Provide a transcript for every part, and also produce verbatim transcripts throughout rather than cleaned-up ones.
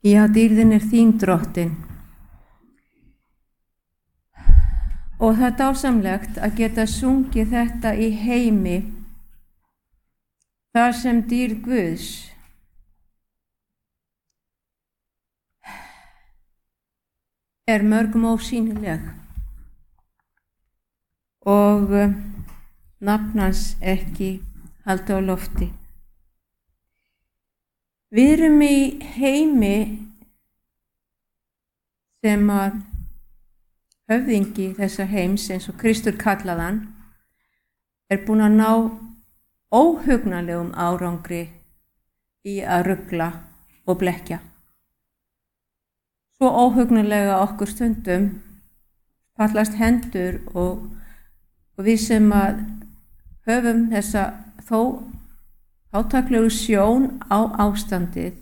Já, dýrðin er þín drottin. Og það er dásamlegt að geta sungið þetta í heimi þar sem dýrð Guðs er mörgum ósýnileg og nafn hans ekki haldi á lofti. Við erum í heimi sem að höfðingi þessa heims, eins og Kristur kallaðan, er búinn að ná óhugnanlegum árangri í að rugla og blekkja. Svo óhugnanlega okkur stundum fallast hendur og, og við sem að höfum þessa þó átaklegu sjón á ástandið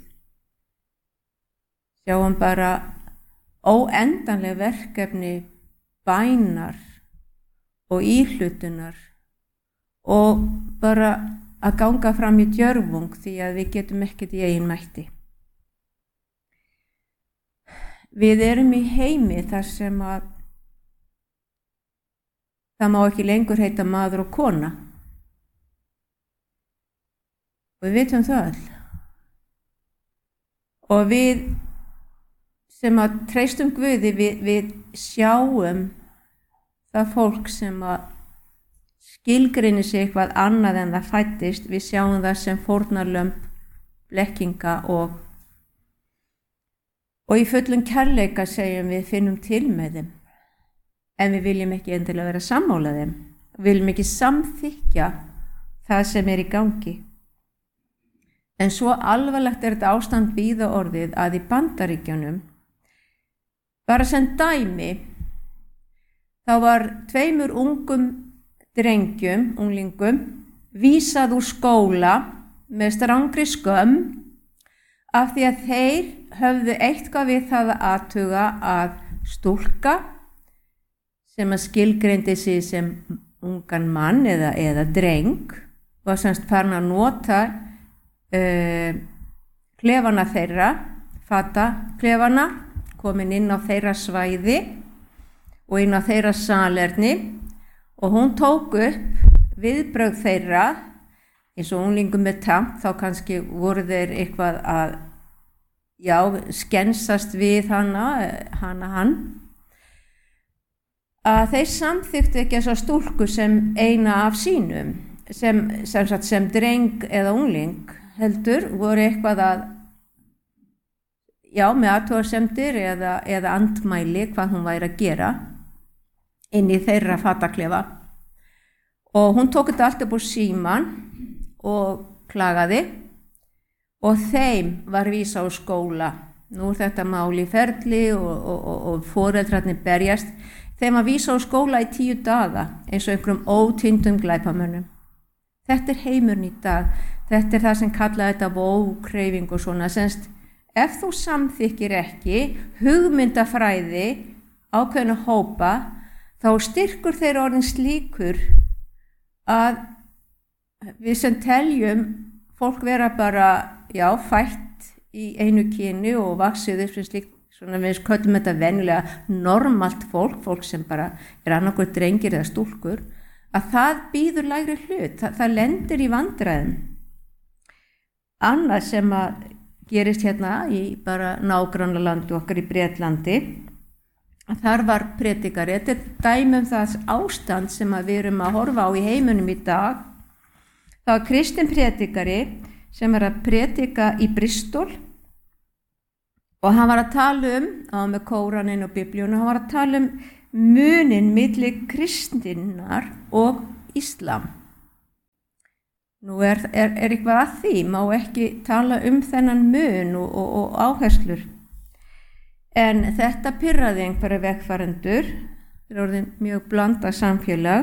sjáum bara óendanleg verkefni bænar og íhlutunar og bara að ganga fram í djörfung því að við getum ekkert í eigin mætti. Við erum í heimi þar sem að það má ekki lengur heita maður og kona. Og við vitum það all. Og við sem að treystum Guði, við, við sjáum það fólk sem að skilgreinir sig eitthvað annað en það fæddist, við sjáum það sem fórnarlömb, blekkinga og og í fullum kærleika segjum við finnum til með þeim, en við viljum ekki endilega vera sammála þeim, við viljum ekki samþykkja það sem er í gangi. En svo alvarlegt er þetta ástand víða orðið að í Bandaríkjunum, bara sem dæmi, þá var tveimur ungum drengjum, unglingum, vísað úr skóla með strangri skömm af því að þeir höfðu eitthvað við það að athuga að stúlka sem að skilgreindi sig sem ungan mann eða, eða dreng var semst farin að nota uh, klefana þeirra, fata klefana, komin inn á þeirra svæði og inn á þeirra salerni og hún tók upp viðbrögð þeirra eins og unglingum með tamp, þá kannski voru þeir eitthvað að já, skensast við hana, hana hann, að þeir samþyktu ekki þessa stúlku sem eina af sínum, sem, sem, sagt, sem dreng eða ungling, heldur, voru eitthvað að, já, með athugasemdir eða, eða andmæli hvað hún væri að gera inn í þeirra fataklefa. Og hún tók þetta allt upp úr síman og klagaði og þeim var vísað á skóla. Nú er þetta mál í ferli og, og, og, og foreldrarnir berjast. Þeim var vísað á skóla í tíu daga eins og einhverjum ótýndum glæpamönnum. Þetta er heimurinn í dag. Þetta er það sem kallaði þetta vókreyfing og svona. Senst, ef þú samþykkir ekki hugmyndafræði ákveðna hópa, þá styrkur þeir orðin slíkur að við sem teljum fólk vera bara, já, fætt í einu kyni og vaxið upp sem slíkt, svona við köllum þetta venjulega normalt fólk, fólk sem bara er annarkur drengir eða stúlkur, að það býður lægri hlut, það, það lendir í vandræðum. Annað sem að gerist hérna í bara nágrannalandi okkar í Bretlandi, að þar var predikari, þetta er dæmi um það ástand sem að við erum að horfa á í heiminum í dag. Það var kristinn predikari sem var að predika í Bristol og hann var að tala um, á með Kóraninn og Biblíuna, hann var að tala um munin milli kristinnar og Íslam. Nú er, er, er eitthvað að því, má ekki tala um þennan mun og, og, og áherslur. En þetta pirraði einhverja vegfarendur, þeir eru orðin mjög blandað samfélag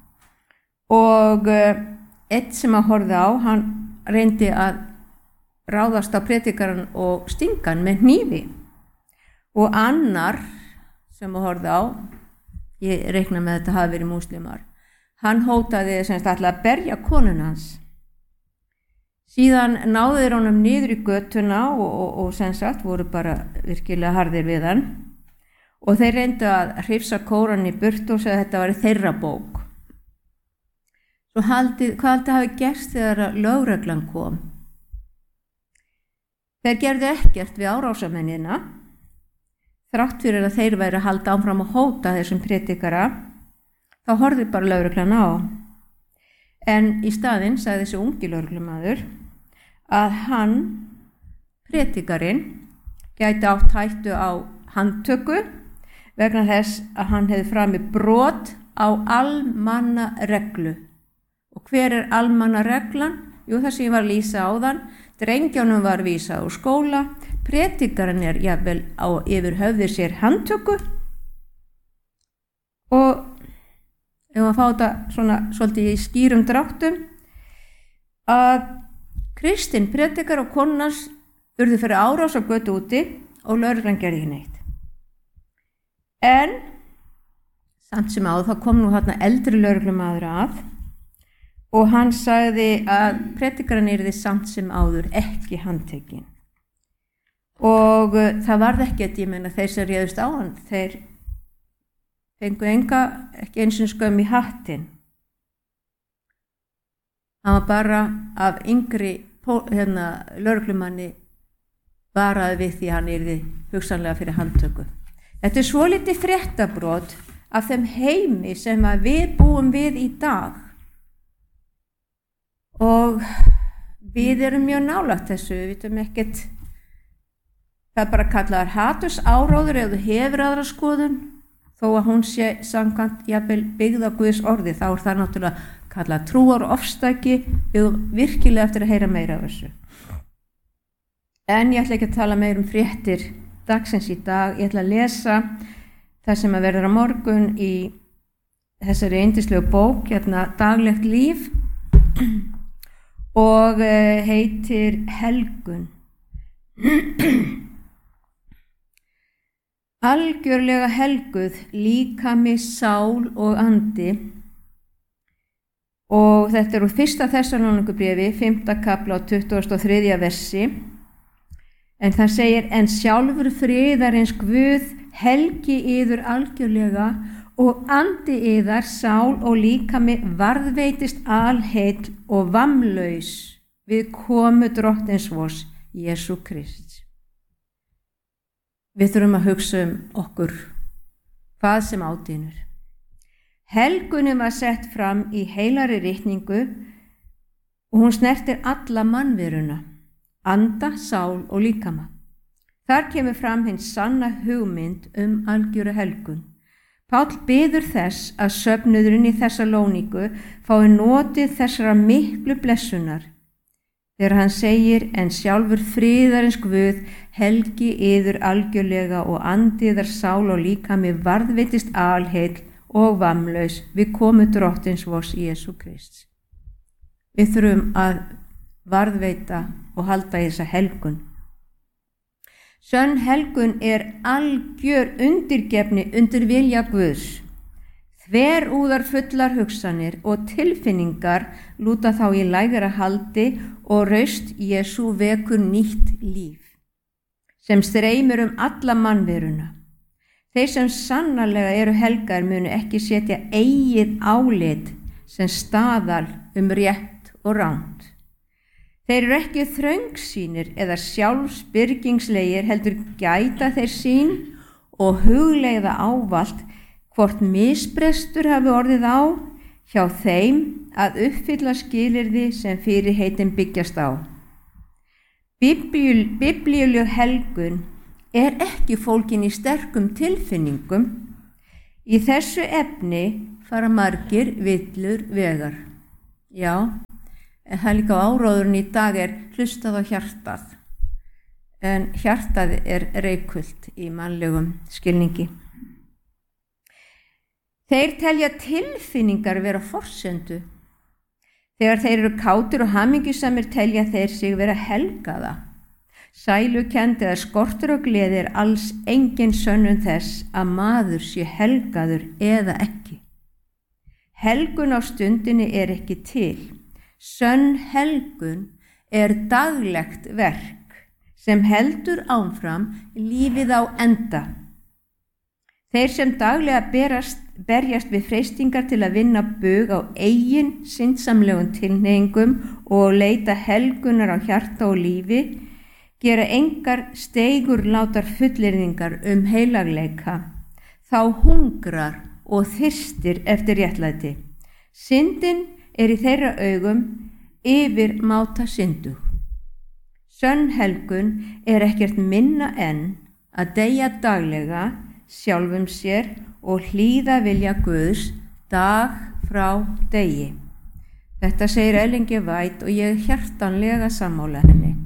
og einn sem að horfði á, hann reyndi að ráðast á predikarann og stinga hann með hnífi. Og annar sem að horfði á, ég reikna með þetta hafi verið múslimar, hann hótaði sem sagt alltaf að berja konun hans. Síðan náðu þeir honum niður í götuna og, og, og sem sagt voru bara virkilega harðir við hann og þeir reyndu að hrifsa Kóran í burt og segja að þetta var þeirra bók. Svo haldið, hvað haldið hafi gerst þegar lögreglan kom? Þeir gerðu ekkert við árásamennina, þrátt fyrir að þeir væri að halda áfram að hóta þessum prédikara, þá horfði bara lögreglan á. En í staðinn sagði þessi ungi lögreglumaður að hann, prédikarinn, gæti átt hættu á handtöku vegna þess að hann hefði framið brot á almannareglu. Og hver er almannareglan? Jú, það sem ég var að lýsa áðan, drengjónum var vísað úr skóla, prédikarinn er jafnvel á yfir höfði sér handtöku og ef maður fá þetta svona svolítið í skýrum dráttum að kristinn prédikar og konans urðu fyrir árás á götu úti og lögreglan gerði ekki neitt. En samt sem áður þá kom nú þarna eldri lögreglumaður að og hann sagði að prédikarinn yrði samt sem áður ekki handtekinn. Og uh, það varð ekkert, ég meina þeir sem réðust á hann, þeir fengu enga, ekki eins og skömm í hattinn. Hann var bara af yngri hérna, lögreglumanni varaði við því hann yrði hugsanlega fyrir handtöku. Þetta er svolítið fréttabrot af þeim heimi sem að við búum við í dag. Og við erum mjög nálægt þessu, við vitum ekkert, það er bara kallaðar haturs áróður ef þú hefur aðra skoðun, þó að hún sé samkvæmt jafnvel byggð á Guðs orði, þá er það náttúrulega kallað trúar ofstæki, við virkilega eftir að heyra meira af þessu. En ég ætla ekki að tala meira um fréttir dagsins í dag, ég ætla að lesa það sem að verður á morgun í þessari yndislegu bók, hérna Daglegt líf, og heitir Helgun. Algjörlega helguð, líkami, sál og andi. Og þetta er úr fyrsta Þessalónikubréfi, fimmta kafla og tuttugasta og þriðja versi. En það segir, en sjálfur friðarins Guð helgi yður algjörlega og andi yðar, sál og líkami varðveitist alheill og vammlaus við komu drottins vors, Jesú Krist. Við þurfum að hugsa um okkur, hvað sem ádýnur. Helgunin var sett fram í heilari ritningu og hún snertir alla mannveruna, anda, sál og líkama. Þar kemur fram hinn sanna hugmynd um algjöra helgun. Páll biður þess að söfnuðurinn í Þessalóníku fái notið þessara miklu blessunar þegar hann segir, en sjálfur friðarins Guð helgi yður algjörlega og andi yðar, sál og líkami varðveitist alheill og vammlaus við komu drottins vors Jesú Krist. Við þurfum að varðveita og halda í þessa helgun. Sönn helgun er algjör undirgefni undir vilja Guðs. Þverúðar fullar hugsanir og tilfinningar lúta þá í lægra haldi og raust Jesú vekur nýtt líf, sem streymir um alla mannveruna. Þeir sem sannarlega eru helgar munu ekki setja eigið álit sem staðal um rétt og rangt. Þeir eru ekki þröngsýnir eða sjálfsbyrgingslegir, heldur gæta þeir sín og hugleiða ávallt hvort misbrestur hafi orðið á hjá þeim að uppfylla skilyrði sem fyrirheitin byggjast á. Biblíul, biblíuleg helgun er ekki fólgin í sterkum tilfinningum. Í þessu efni fara margir villur vegar. Já, en það er líka áróðurinn í dag er hlustað á hjartað. En hjartað er reikult í mannlegum skilningi. Þeir telja tilfinningar vera forsendu. Þegar þeir eru kátir og hamingjusamir telja þeir sig vera helgaða. Sælukennd eða skortur og gleði er alls engin sönnun þess að maður sé helgaður eða ekki. Helgun á stundinni er ekki til. Sönn helgun er daglegt verk sem heldur áfram lífið á enda. Þeir sem daglega berast, berjast við freistingar til að vinna bug á eigin syndsamlegum tilhneigingum og leita helgunar á hjarta og lífi, gera engar steigurlátar fullyrðingar um heilagleika, þá hungrar og þyrstir eftir réttlæti. Syndin er í þeirra augum yfir máta syndug. Sönn helgun er ekkert minna en að deyja daglega sjálfum sér og hlýða vilja Guðs dag frá degi. Þetta segir Ellen G. White og ég er hjartanlega sammála henni.